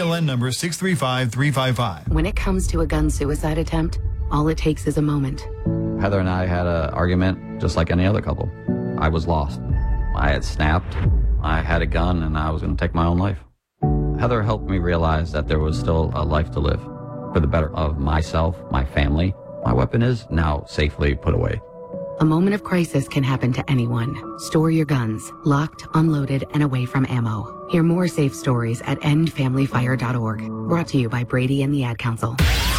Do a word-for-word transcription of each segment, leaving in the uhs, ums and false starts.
L N number six three five three five five. When it comes to a gun suicide attempt, all it takes is a moment. Heather and I had an argument just like any other couple. I was lost. I had snapped. I had a gun and I was going to take my own life. Heather helped me realize that there was still a life to live for the better of myself, my family. My weapon is now safely put away. A moment of crisis can happen to anyone. Store your guns, locked, unloaded, and away from ammo. Hear more safe stories at end family fire dot org. Brought to you by Brady and the Ad Council.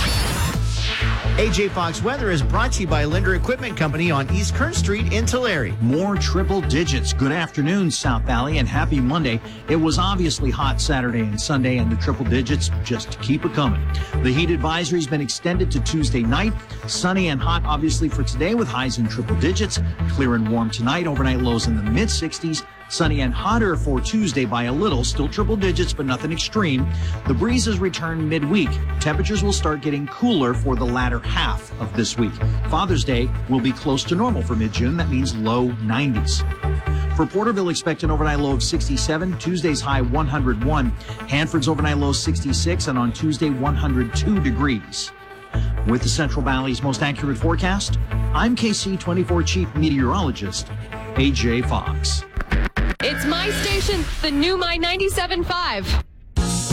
A J Fox Weather is brought to you by Linder Equipment Company on East Kern Street in Tulare. More triple digits. Good afternoon, South Valley, and happy Monday. It was obviously hot Saturday and Sunday, and the triple digits just keep it coming. The heat advisory has been extended to Tuesday night. Sunny and hot, obviously, for today with highs in triple digits. Clear and warm tonight. Overnight lows in the mid sixties. Sunny and hotter for Tuesday by a little. Still triple digits, but nothing extreme. The breezes return midweek. Temperatures will start getting cooler for the latter half of this week. Father's Day will be close to normal for mid-June. That means low nineties. For Porterville, expect an overnight low of sixty-seven. Tuesday's high one hundred one. Hanford's overnight low sixty-six. And on Tuesday, one hundred two degrees. With the Central Valley's most accurate forecast, I'm K C twenty-four Chief Meteorologist A J Fox. It's my station, the new My ninety-seven point five.